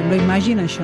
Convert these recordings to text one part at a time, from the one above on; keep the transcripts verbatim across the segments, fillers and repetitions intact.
lo imagina, això.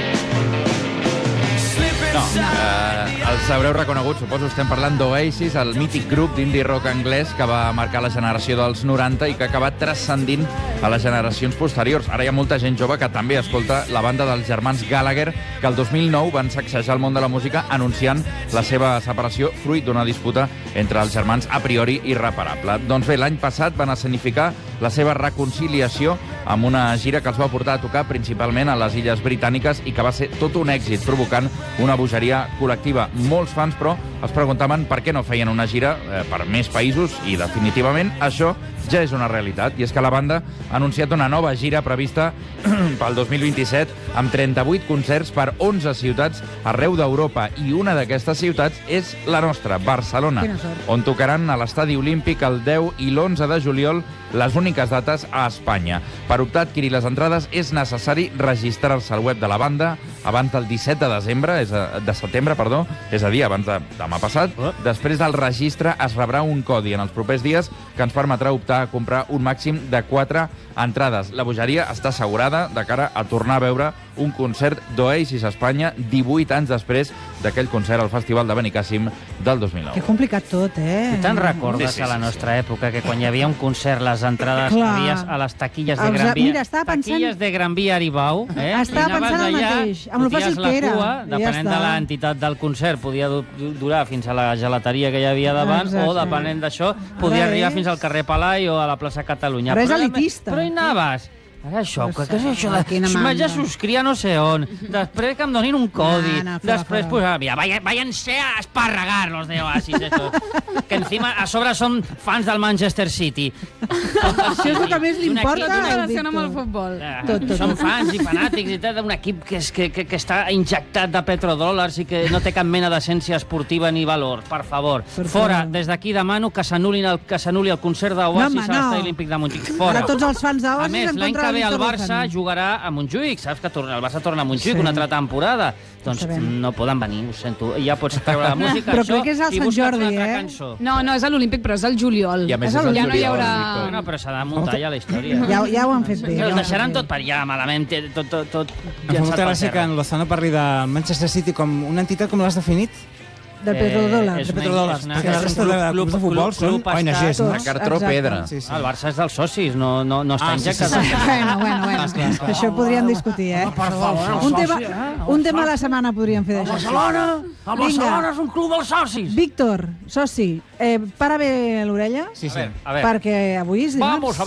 No, eh, els haureu reconegut, suposo, estem parlant d'Oasis, el mític grup d'indie rock anglès que va marcar la generació dels noranta i que ha acabat transcendint a les generacions posteriors. Ara hi ha molta gent jove que també escolta la banda dels germans Gallagher, que el dos mil nou van sacsejar el món de la música anunciant la seva separació fruit d'una disputa entre els germans a priori irreparable. Doncs bé, l'any passat van escenificar la seva reconciliació amb una gira que els va portar a tocar principalment a les Illes Britàniques i que va ser tot un èxit, provocant una bogeria col·lectiva. Molts fans, però, es preguntaven per què no feien una gira eh, per més països i, definitivament, això ja és una realitat. I és que la banda ha anunciat una nova gira prevista pel dos mil vint-i-set amb trenta-vuit concerts per onze ciutats arreu d'Europa. I una d'aquestes ciutats és la nostra, Barcelona, on tocaran a l'Estadi Olímpic el deu i l'onze de juliol, les úniques dates a Espanya. Per optar a adquirir les entrades és necessari registrar-se al web de la banda abans del disset de desembre, és a, de setembre, perdó, és a dir, abans de demà passat. Oh. Després del registre es rebrà un codi en els propers dies que ens permetrà optar a comprar un màxim de quatre entrades. La bogeria està assegurada de cara a tornar a veure un concert d'Oasis a Espanya divuit anys després d'aquell concert al Festival de Benicàssim del dos mil nou. Que complicat tot, eh? Tu te'n recordes sí, sí, sí, a la nostra sí. època que quan hi havia un concert les entrades havies a les taquilles de Gran Via, mira, pensant... taquilles de Gran Via Aribau, eh? Estava pensant el mateix, amb el fàcil que era. Cua, depenent ja de l'entitat del concert, podia durar fins a la gelateria que hi havia davant, exacte. O depenent d'això, podia Ara arribar és... fins al carrer Palai o a la plaça Catalunya. Però és elitista. Però hi anaves. Ara això, què és això? M'haig de subscriure a no sé on, després que em donin un codi, no, no, després, pues, mira, váyanse a esparragar los de Oasis, eso. Que encima a sobre són fans del Manchester City. Això és el que més li importa. Tot relaciona amb el futbol. Tot, tot. Són fans i fanàtics i tal, d'un equip que, és, que, que, que està injectat de petrodòlars i que no té cap mena d'essència esportiva ni valor, per favor. Per Fora, des d'aquí demano que s'anuli el, el concert d'Oasis no, a l'Estadi Olímpic de Montjuïc. Fora. Ara tots els fans d'Oasis en contra ve el Barça jugarà a Montjuïc, saps que torna, el Barça torna a Montjuïc sí. una altra temporada. Doncs no poden venir, ho sento. Ja pots treure la música, però això, crec que és el Sant Jordi, eh? Cançó. No, no, és a l'Olímpic, però és al juliol. I a més és el ja juliol. No hi haurà... No, però s'ha de muntar ja la història. Ja, ja ho han fet bé. Ja ho deixaran tot per allà, malament, tot, tot, tot em fa molta gràcia que en Lozano parli de Manchester City com una entitat, com l'has definit? Del petrodòlar. Eh, petrodòlars. Perquè la resta de clubs de futbol són O N Gs. Una cartró pedra. Sí, sí. El Barça és dels socis, no, no, no està ah, injectat. Sí, sí, sí. Bueno, bueno, bueno. Clar, clar. Això podríem discutir, eh? Oh, per favor, un tema, un tema a la setmana podríem fer d'això. Barcelona! El Barcelona és un club dels socis! Víctor, soci, eh, para bé l'orella. Sí, sí. A veure. Perquè avui és dimarts. Vamos a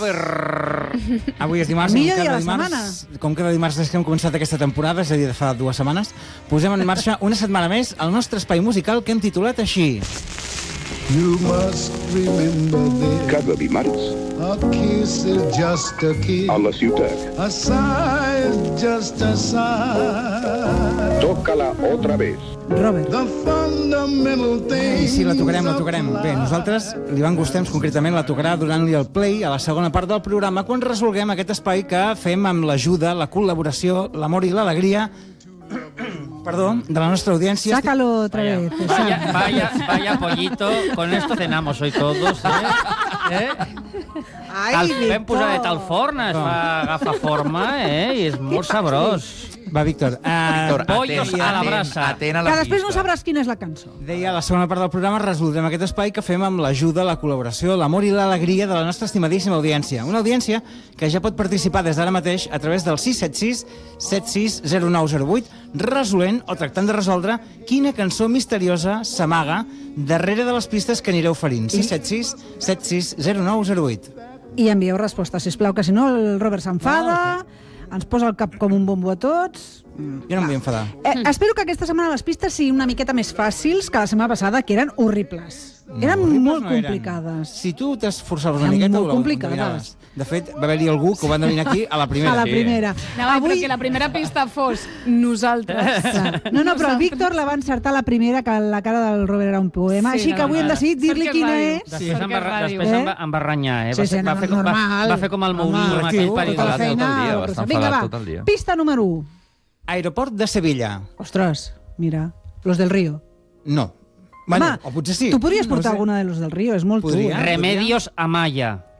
ver. Avui és dimarts. Millor dia de la dimarts, setmana. Com cada dimarts des que hem començat aquesta temporada, és a dir, de fa dues setmanes, posem en marxa una setmana més el nostre espai musical que hem titulat així. You must remember this. Cada dimarts A kiss is just a kiss. a la ciutat. A sigh is just a sigh. Tócala otra vez. Robert. The fundamental thing. I sí, la tocarem, la tocarem. Bé, nosaltres, l'Ivan Gustems, concretament, la tocarà donant-li el play a la segona part del programa quan resolguem aquest espai que fem amb l'ajuda, la col·laboració, l'amor i l'alegria perdó, de la nostra audiència. Sácalo otra vez. Vaya, vaya, vaya pollito, con esto cenamos hoy todos, eh? eh? Ai, el fem posar de tal forn, es fa agafar forma, eh? I és molt sabrós. Va, Víctor. Uh, Víctor, pollos atent, a la atent, brasa. atent a la Que després pista. no sabràs quina és la cançó. Deia, a la segona part del programa resoldrem aquest espai que fem amb l'ajuda, la col·laboració, l'amor i l'alegria de la nostra estimadíssima audiència. Una audiència que ja pot participar des d'ara mateix a través del sis set sis set sis zero nou zero vuit, resolent o tractant de resoldre quina cançó misteriosa s'amaga darrere de les pistes que anireu oferint. sis set sis set sis zero nou zero vuit. I envieu resposta, sisplau, que si no el Robert s'enfada, ens posa el cap com un bombo a tots. Jo no em vull enfadar. Eh, espero que aquesta setmana les pistes siguin una miqueta més fàcils que la setmana passada, que eren horribles. Eren No, horribles molt no eren. complicades. Si tu t'esforçaves una Eren miqueta, molt ho complicades. endevinaves. De fet, va haver-hi algú que ho va endevinar aquí a la primera. A la Sí. primera. No, Avui... però que la primera pista fos nosaltres. Clar. No, no, però el Víctor la va encertar la primera, que la cara del Robert era un poema, Sí, així no, que avui no, hem no. decidit dir-li Perquè quina ràdio. és. Després, em va, Perquè després ràdio. em, va, em va renyar, eh? Sí, Va, sí, fer, va, no, fer, com- normal. va, va fer com el Mourinho Normal. amb aquell Tot el periodista. Tot el dia, va estar Vinga, enfadat va. tot el dia. Pista número u. Aeroport de Sevilla. Ostres, mira, Los del Río. No. Bueno, Home, o potser sí. tu podries No portar sé. alguna de Los del Río, és molt Podria. tu. Eh? Remedios Amaya.